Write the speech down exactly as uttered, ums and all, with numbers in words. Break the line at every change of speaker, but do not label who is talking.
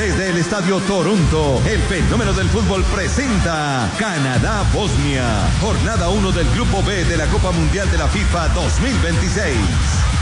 Desde el Estadio Toronto, el fenómeno del fútbol presenta Canadá-Bosnia, jornada uno del Grupo B de la Copa Mundial de la FIFA dos mil veintiséis.